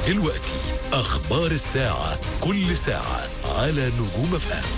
دلوقتي أخبار الساعة، كل ساعة على نجوم اف ام.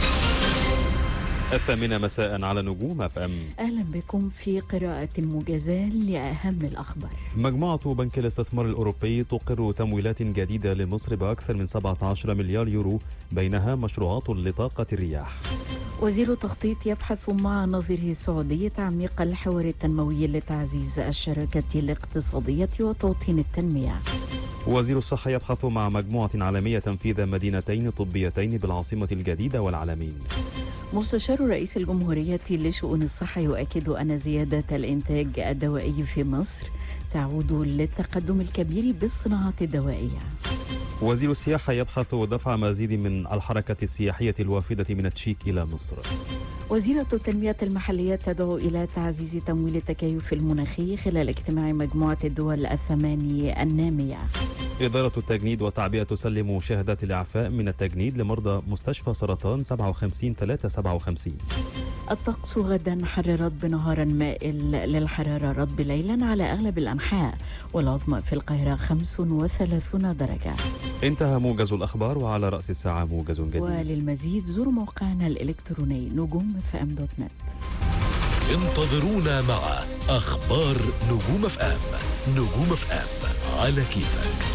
8 مساء على نجوم اف ام. أهلا بكم في قراءة موجزة لأهم الأخبار. مجموعة بنك الاستثمار الأوروبي تقر تمويلات جديدة لمصر بأكثر من 17 مليار يورو، بينها مشروعات لطاقة الرياح. وزير التخطيط يبحث مع نظيره السعودي تعميق الحوار التنموي لتعزيز الشراكة الاقتصادية وتوطين التنمية. وزير الصحة يبحث مع مجموعة عالمية تنفيذ مدينتين طبيتين بالعاصمة الجديدة والعلمين. مستشار رئيس الجمهورية لشؤون الصحة يؤكد أن زيادة الإنتاج الدوائي في مصر تعود للتقدم الكبير بالصناعة الدوائية. وزير السياحة يبحث دفع مزيد من الحركة السياحية الوافدة من التشيك إلى مصر. وزيرة التنمية المحلية تدعو إلى تعزيز تمويل التكيف المناخي خلال اجتماع مجموعة الدول الثمانية النامية. إدارة التجنيد والتعبئة تسلم شهادات الإعفاء من التجنيد لمرضى مستشفى سرطان 57/357. الطقس غدا حر رطب نهارا مائل للحرارة، رطب ليلا على أغلب الأنحاء، والعظمى في القاهرة 35 درجة. انتهى موجز الأخبار، وعلى رأس الساعة موجز جديد. وللمزيد زوروا موقعنا الإلكتروني نجوم.fm.net. انتظرونا مع أخبار نجوم اف ام. نجوم اف ام على كيفك.